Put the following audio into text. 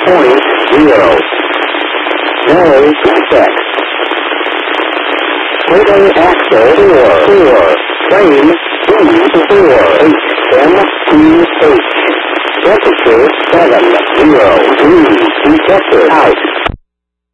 0.0. No sex. Turbo axle 4. Frame B4. HMTH. Temperature 703. Detector out.